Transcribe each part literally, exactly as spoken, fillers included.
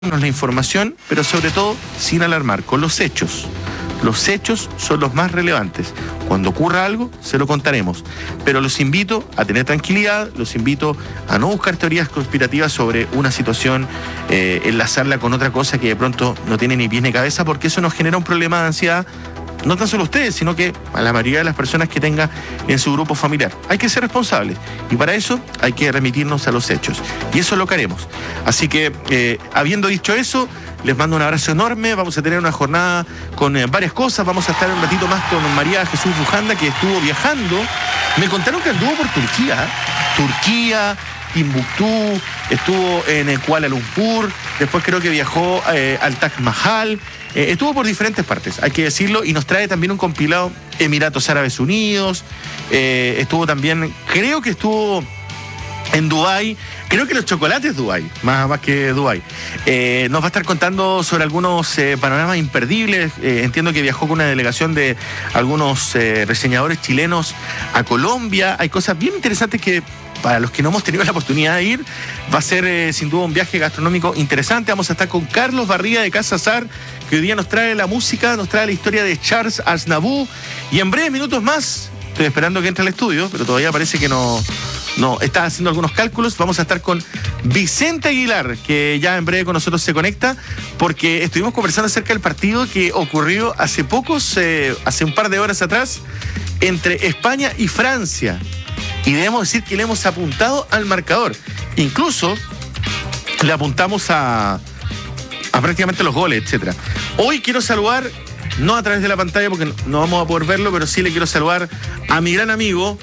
la información, pero sobre todo sin alarmar, con los hechos. Los hechos son los más relevantes. Cuando ocurra algo, se lo contaremos. Pero los invito a tener tranquilidad, los invito a no buscar teorías conspirativas sobre una situación, eh, enlazarla con otra cosa que de pronto no tiene ni pies ni cabeza, porque eso nos genera un problema de ansiedad, no tan solo a ustedes, sino que a la mayoría de las personas que tenga en su grupo familiar. Hay que ser responsables y para eso hay que remitirnos a los hechos. Y eso es lo que haremos. Así que, eh, habiendo dicho eso, les mando un abrazo enorme. Vamos a tener una jornada con eh, varias cosas. Vamos a estar un ratito más con María Jesús Bujanda, que estuvo viajando. Me contaron que anduvo por Turquía. Turquía, Timbuktu, estuvo en Kuala Lumpur, después creo que viajó eh, al Taj Mahal. Eh, estuvo por diferentes partes, hay que decirlo, y nos trae también un compilado Emiratos Árabes Unidos. Eh, estuvo también, creo que estuvo en Dubái, creo que los chocolates Dubái, más, más que Dubái. Eh, nos va a estar contando sobre algunos eh, panoramas imperdibles. Eh, entiendo que viajó con una delegación de algunos eh, reseñadores chilenos a Colombia. Hay cosas bien interesantes que, para los que no hemos tenido la oportunidad de ir, va a ser eh, sin duda un viaje gastronómico interesante. Vamos a estar con Carlos Barría de Casa Azar, que hoy día nos trae la música, nos trae la historia de Charles Aznavour. Y en breves minutos más, estoy esperando que entre al estudio, pero todavía parece que no, no está haciendo algunos cálculos. Vamos a estar con Vicente Aguilar, que ya en breve con nosotros se conecta, porque estuvimos conversando acerca del partido que ocurrió hace pocos, eh, hace un par de horas atrás, entre España y Francia. Y debemos decir que le hemos apuntado al marcador. Incluso le apuntamos a, a prácticamente los goles, etcétera. Hoy quiero saludar, no a través de la pantalla porque no vamos a poder verlo, pero sí le quiero saludar a mi gran amigo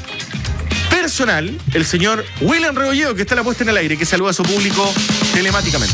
personal, el señor William Rebolledo, que está la puesta en el aire, que saluda a su público telemáticamente.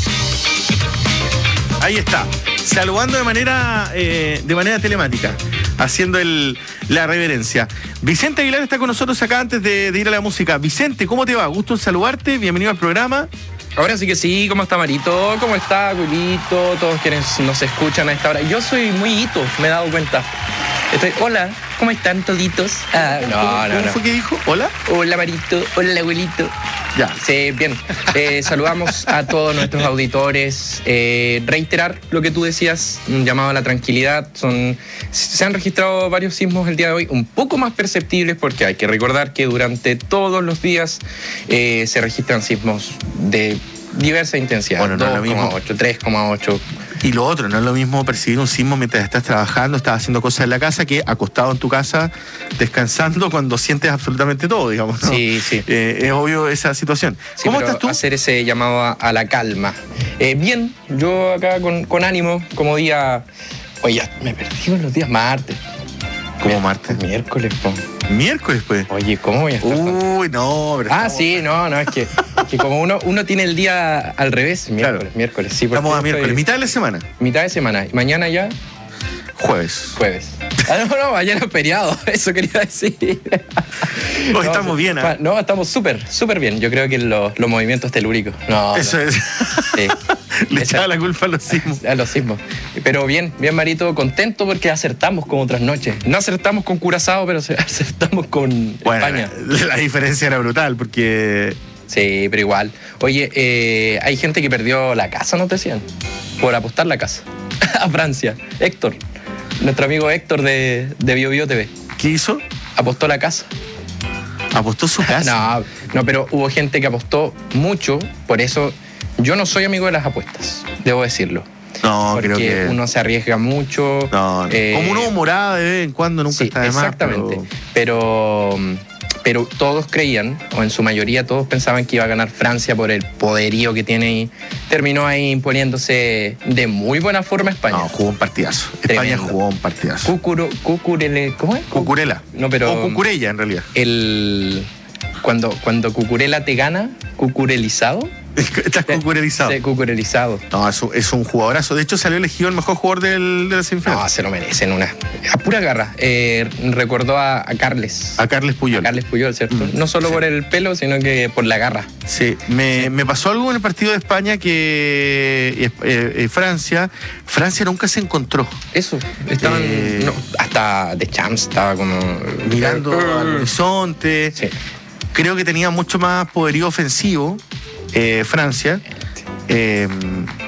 Ahí está, saludando de manera, eh, de manera telemática, haciendo el, la reverencia. Vicente Aguilar está con nosotros acá antes de, de ir a la música. Vicente, ¿cómo te va? Gusto en saludarte, bienvenido al programa. Ahora sí que sí, ¿cómo está Marito? ¿Cómo está Julito? Todos quienes nos escuchan a esta hora. Yo soy muy hito, me he dado cuenta. Estoy, hola, ¿cómo están toditos? Ah, no, ¿Cómo, no, ¿Cómo no. fue que dijo? ¿Hola? Hola Marito, hola abuelito. Ya. Sí, bien. Eh, saludamos a todos nuestros auditores. Eh, reiterar lo que tú decías, un llamado a la tranquilidad. Son, se han registrado varios sismos el día de hoy, un poco más perceptibles, porque hay que recordar que durante todos los días eh, se registran sismos de diversa intensidad. Bueno, no es lo dos mismo. coma ocho, tres coma ocho. Y lo otro, no es lo mismo percibir un sismo mientras estás trabajando, estás haciendo cosas en la casa, que acostado en tu casa, descansando cuando sientes absolutamente todo, digamos, ¿no? Sí, sí. Eh, es obvio esa situación. Sí, ¿Cómo pero estás tú? hacer ese llamado a, a la calma. Eh, bien, yo acá con, con ánimo, como día... Oye, me perdí con los días martes. ¿Cómo martes? Miércoles, po. Miércoles, pues. Oye, ¿cómo voy a estar? Uy, no, pero Ah, estamos- sí, no, no, es que, que como uno, uno tiene el día al revés, miércoles, Claro. miércoles, sí. porque Estamos a estoy- miércoles, mitad de la semana, Mitad de semana, y mañana ya, jueves. jueves. Ah, no, no, mañana es feriado, eso quería decir. Hoy estamos bien, ¿ah? No, estamos súper, súper bien, yo creo que los, los movimientos telúricos. No, Eso no, es. sí. Le Esa- echaba la culpa a los sismos. A los sismos. Pero bien, bien Marito, contento porque acertamos como otras noches. No acertamos con Curazao, pero acertamos con Bueno, España. la diferencia era brutal, porque Sí, pero igual. Oye, eh, hay gente que perdió la casa, ¿no te decían? Por apostar la casa. A Francia. Héctor, nuestro amigo Héctor de, de Bio Bio T V. ¿qué hizo? Apostó la casa. Apostó su casa. No, no, pero hubo gente que apostó mucho, por eso yo no soy amigo de las apuestas, debo decirlo. No, porque creo que uno se arriesga mucho. no, no. eh, Como una humorada de vez en cuando nunca sí, está de más. exactamente. pero- Pero... pero todos creían, o en su mayoría todos pensaban que iba a ganar Francia por el poderío que tiene y terminó ahí imponiéndose de muy buena forma España. No, jugó un partidazo. España Tremendo. jugó un partidazo. Cucuro, cucurele, ¿cómo es? Cucurela. No, pero O Cucurella, en realidad. el cuando cuando Cucurella te gana, cucurelizado, Estás cucurelizado. Sí, cucurelizado. No, es un, es un jugadorazo. De hecho, salió elegido el mejor jugador del, de la semifinal. No, se lo merecen una a pura garra. Eh, recordó a, a Carles. A Carles Puyol. A Carles Puyol, ¿cierto? Mm, no solo sí. por el pelo, sino que por la garra. Sí, me, me pasó algo en el partido de España que eh, eh, eh, Francia, Francia nunca se encontró. Eso, estaban Eh, no, hasta The Champs estaba como Mirando al horizonte. Sí. Creo que tenía mucho más poderío ofensivo eh, Francia. Eh,